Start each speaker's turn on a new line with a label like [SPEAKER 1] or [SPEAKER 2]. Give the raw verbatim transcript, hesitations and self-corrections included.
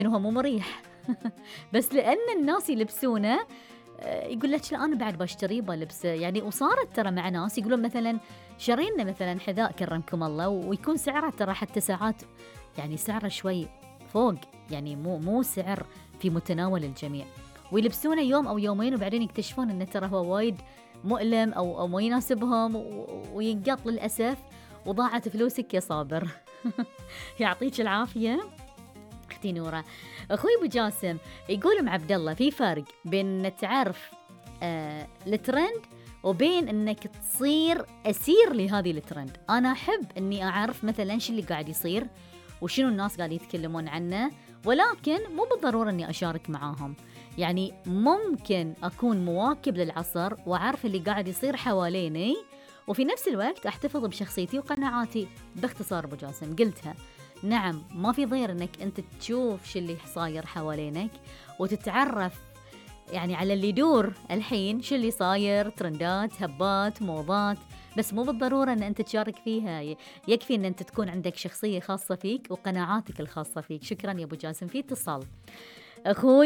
[SPEAKER 1] هو مو مريح. بس لأن الناس يلبسونه آه، يقول لك لا أنا بعد بشتري بلبسه يعني. وصارت ترى مع ناس يقولون مثلا شرينا مثلا حذاء كرمكم الله ويكون سعره ترى حتى ساعات يعني سعره شوي فوق، يعني مو مو سعر في متناول الجميع، ويلبسونه يوم أو يومين وبعدين يكتشفون إنه ترى هو وايد مؤلم أو أو ما يناسبهم و- وينقط للأسف، وضاعت فلوسك يا صابر. يعطيك العافية اختي نورة. اخوي ابو جاسم يقول ام عبد الله في فرق بين انك تعرف آه الترند وبين انك تصير اسير لهذه الترند. انا احب اني اعرف مثلا شو اللي قاعد يصير وشنو الناس قاعد يتكلمون عنه، ولكن مو بالضرورة اني اشارك معاهم. يعني ممكن اكون مواكب للعصر واعرف اللي قاعد يصير حواليني، وفي نفس الوقت احتفظ بشخصيتي وقناعاتي. باختصار ابو جاسم قلتها. نعم ما في ضير انك انت تشوف شو اللي صاير حوالينك وتتعرف يعني على اللي يدور الحين، شو اللي صاير، ترندات، هبات، موضات، بس مو بالضرورة ان انت تشارك فيها. يكفي ان انت تكون عندك شخصية خاصة فيك وقناعاتك الخاصة فيك. شكرا يا ابو جاسم. في اتصال اخوي